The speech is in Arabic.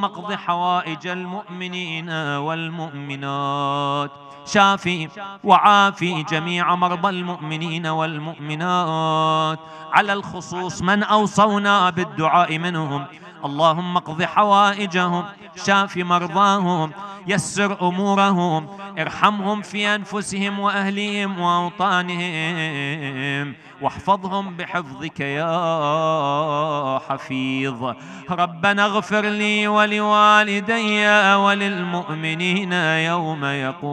اللهم اقض حوائج المؤمنين والمؤمنات، شافي وعافي جميع مرضى المؤمنين والمؤمنات، على الخصوص من أوصونا بالدعاء منهم. اللهم اقض حوائجهم، شاف مرضاهم، يسر أمورهم، ارحمهم في أنفسهم وأهليهم وأوطانهم، واحفظهم بحفظك يا حفيظ. ربنا اغفر لي ولوالدي وللمؤمنين يوم يقوم